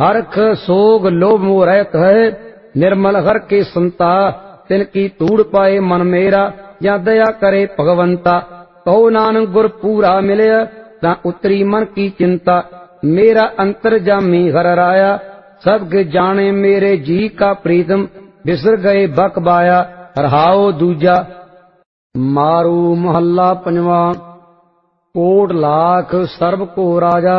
हरख सोग लोभ मोह रहत है, निर्मल हर के संता, तिनकी तूड़ पाए मन मेरा, या दया करे भगवंता। कहो नानक गुर पूरा मिले, ता उतरी मन की चिंता। मेरा अंतर जामी हर राया, सब के जाने मेरे जी का प्रीतम। बिसर गए बक बाया, रहाओ दूजा। मारू महला पंजवा। कोट लाख सर्ब को राजा,